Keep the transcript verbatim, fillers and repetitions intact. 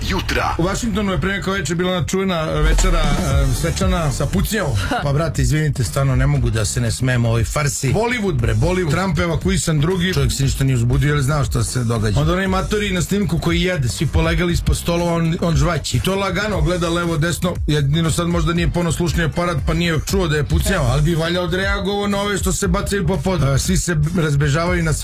jutra. U Vašingtonu je pre neko večer bila ona čujena večera e, svečana sa pucnjavom. Pa brate, izvinite, stvarno ne mogu da se ne smijem ovoj farsi. Bollywood bre, Bollywood. Trump evakuisan drugi. Čovjek se ništa nije uzbudio jer znao što se događa. Onda onaj matori na snimku koji jede, svi polegali ispod stolova, on, on žvaći. I to lagano gleda levo, desno. Jedino sad možda nije ponoslušni aparat pa nije čuo da je pucnjao, ali bi valjda odreagovao na ove što se bacaju po podu. Svi se razbežavaju na sve